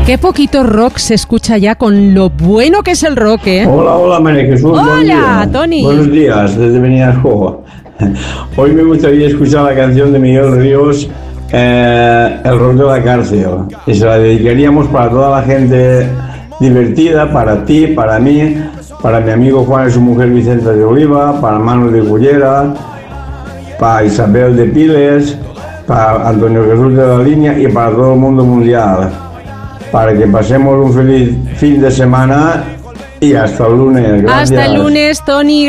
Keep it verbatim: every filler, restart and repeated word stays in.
Qué poquito rock se escucha ya con lo bueno que es el rock, ¿eh? Hola, hola, María Jesús. Hola, Tony. Buenos días, desde Beniasco. Hoy me gustaría escuchar la canción de Miguel Ríos, eh, El rock de la cárcel. Y se la dedicaríamos para toda la gente divertida, para ti, para mí, para mi amigo Juan y su mujer Vicenta de Oliva, para Manu de Cullera, para Isabel de Piles, para Antonio Jesús de la Línea y para todo el mundo mundial. Para que pasemos un feliz fin de semana y hasta el lunes. Gracias. Hasta el lunes, Tony.